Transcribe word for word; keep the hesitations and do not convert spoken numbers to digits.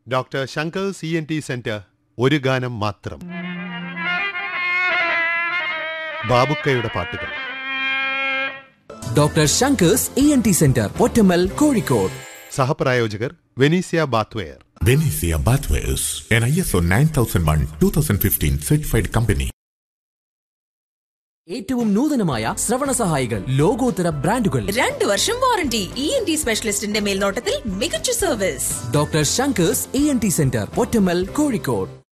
Doctor Shankar C N T centre ഒരു ഗാനം മാത്രം. ബാബുക്കയുടെ പാട്ടുകൾ. Doctor Shankar's E N T centre, Pottammal, Kozhikode. സഹപ്രായോജകർ Venezia bathware. Venecia Bathwares, an I S O nine thousand one twenty fifteen certified company. ഏറ്റവും നൂതനമായ ശ്രവണ സഹായികൾ, ലോകോത്തര ബ്രാൻഡുകൾ, രണ്ട് വർഷം വാറന്റി, ഇ എൻ ടി സ്പെഷ്യലിസ്റ്റിന്റെ മേൽനോട്ടത്തിൽ മികച്ച service. Doctor Shankar's E N T centre, Pottammal, Kozhikode.